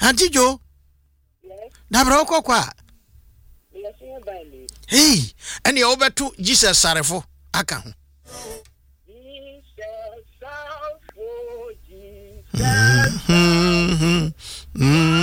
Auntie Joe. Yes. Nabroko kwa. Yes, you bali. Hey, and you over to Jesus Sarefo. Aka ho. Jesus,